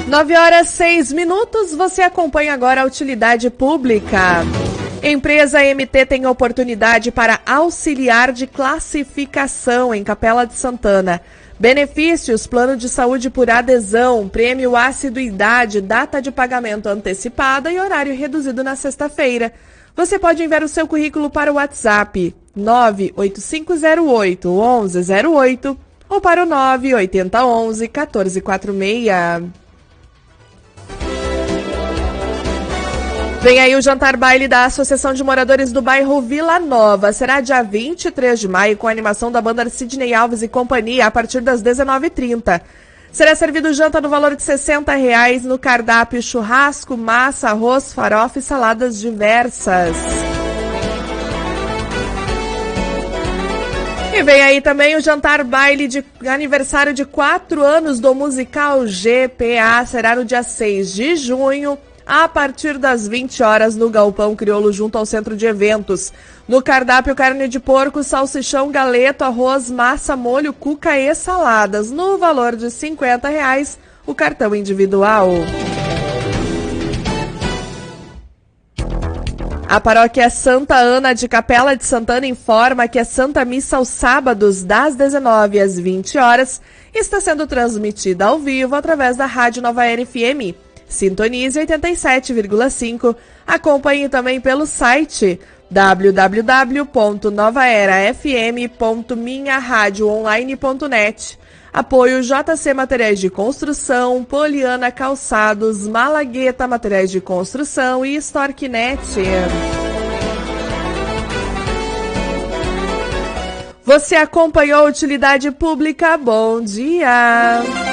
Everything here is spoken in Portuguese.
9h06, você acompanha agora a utilidade pública. Empresa MT tem oportunidade para auxiliar de classificação em Capela de Santana. Benefícios, plano de saúde por adesão, prêmio assiduidade, data de pagamento antecipada e horário reduzido na sexta-feira. Você pode enviar o seu currículo para o WhatsApp 98508-1108 ou para o 98011-1446. Vem aí o jantar baile da Associação de Moradores do Bairro Vila Nova. Será dia 23 de maio com a animação da banda Sidney Alves e companhia a partir das 19h30. Será servido janta no valor de R$60 no cardápio churrasco, massa, arroz, farofa e saladas diversas. E vem aí também o jantar baile de aniversário de 4 anos do musical GPA. Será no dia 6 de junho. A partir das 20 horas no Galpão Crioulo, junto ao centro de eventos. No cardápio, carne de porco, salsichão, galeto, arroz, massa, molho, cuca e saladas. No valor de R$50, o cartão individual. A paróquia Santa Ana de Capela de Santana informa que a Santa Missa aos sábados, das 19 às 20 horas, está sendo transmitida ao vivo através da Rádio Nova Era FM. Sintonize 87,5. Acompanhe também pelo site www.novaerafm.minharadioonline.net. Apoio JC Materiais de Construção, Poliana Calçados, Malagueta Materiais de Construção e Storknet. Você acompanhou a Utilidade Pública. Bom dia!